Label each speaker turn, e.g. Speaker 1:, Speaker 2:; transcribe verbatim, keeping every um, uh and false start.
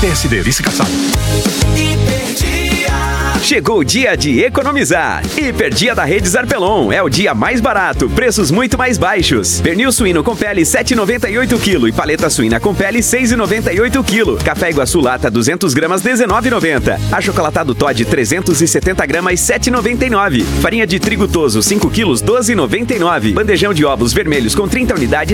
Speaker 1: P S D, vice caçado.
Speaker 2: Chegou o dia de economizar. Hiperdia da Rede Zarpelon. É o dia mais barato, preços muito mais baixos. Pernil suíno com pele sete reais e noventa e oito centavos e paleta suína com pele seis reais e noventa e oito centavos. Café Iguaçu lata duzentas gramas dezenove reais e noventa centavos. Achocolatado Toddy trezentos e setenta gramas sete reais e noventa e nove centavos. Farinha de trigo toso cinco quilos doze reais e noventa e nove centavos. Bandejão de ovos vermelhos com trinta unidades